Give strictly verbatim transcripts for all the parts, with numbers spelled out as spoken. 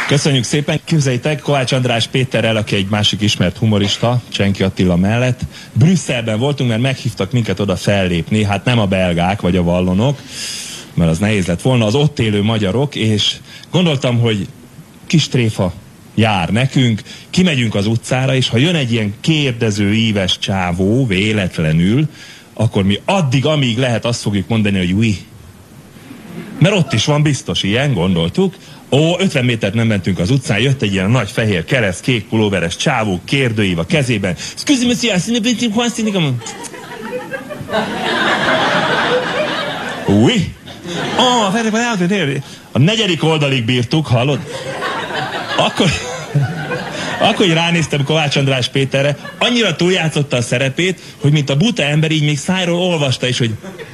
Köszönjük szépen, képzeljétek, Kovács András Péterrel, aki egy másik ismert humorista, Csenki Attila mellett, Brüsszelben voltunk, mert meghívtak minket oda fellépni, hát nem a belgák vagy a vallonok, mert az nehéz lett volna, az ott élő magyarok, és gondoltam, hogy kis tréfa jár nekünk, kimegyünk az utcára, és ha jön egy ilyen kérdező, íves csávó véletlenül, akkor mi addig, amíg lehet, azt fogjuk mondani, hogy ui. Mert ott is van biztos ilyen, gondoltuk. Ó, ötven métert nem mentünk az utcán, jött egy ilyen nagy fehér kereszt, kék pulóveres csávó, kérdőív a kezében. Excuse me, monsieur, c'est Juan Sinicam. Ui. Oh, a negyedik oldalig bírtuk, hallod? Akkor, akkor így ránéztem Kovács András Péterre, annyira túljátszotta a szerepét, hogy mint a buta ember így még szájról olvasta is, hogy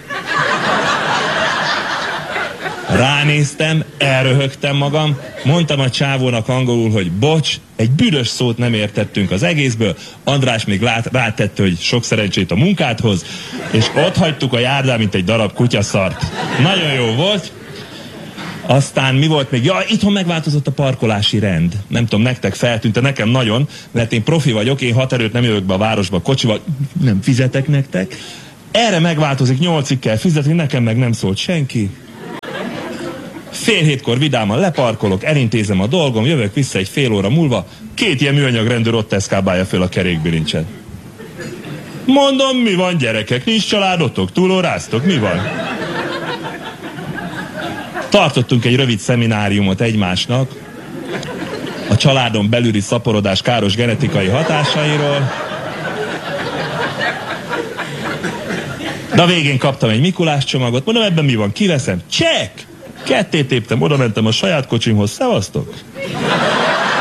ránéztem, elröhögtem magam, mondtam a csávónak angolul, hogy bocs, egy büdös szót nem értettünk az egészből, András még lát, rátette, hogy sok szerencsét a munkádhoz, és ott hagytuk a járdán, mint egy darab kutyaszart. Nagyon jó volt. Aztán mi volt még? Ja, itthon megváltozott a parkolási rend. Nem tudom, nektek feltűnt, nekem nagyon, mert én profi vagyok, én haterőt nem jövök be a városba kocsival, nem fizetek nektek. Erre megváltozik, nyolcig kell fizetni, nekem meg nem szólt senki. Fél hétkor vidáman leparkolok, elintézem a dolgom, jövök vissza egy fél óra múlva, két ilyen műanyag rendőr ott eszkábálja föl a kerékbilincset. Mondom, mi van gyerekek, nincs családotok, túlóráztok, mi van? Tartottunk egy rövid szemináriumot egymásnak, a családon belüli szaporodás káros genetikai hatásairól, de a végén kaptam egy Mikulás csomagot, mondom, ebben mi van, kiveszem, csekk! Ketté téptem, oda mentem a saját kocsimhoz, szevasztok!